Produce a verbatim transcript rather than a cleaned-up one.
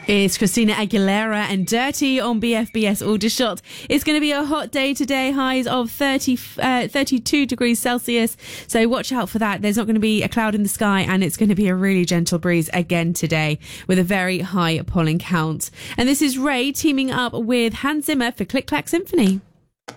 It's Christina Aguilera and Dirty on B F B S Aldershot. It's going to be a hot day today, highs of thirty, uh, thirty-two degrees Celsius. So watch out for that. There's not going to be a cloud in the sky, and it's going to be a really gentle breeze again today with a very high pollen count. And this is Ray teaming up with Hans Zimmer for Click Clack Symphony.